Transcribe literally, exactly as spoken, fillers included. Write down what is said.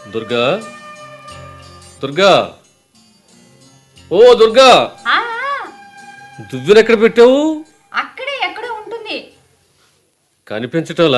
దుర్గా దుర్గా ఓ దుర్గా, దువ్వెనెక్కడ పెట్టావు? అక్కడే ఎక్కడో ఉంటుంది. కనిపించటంలా?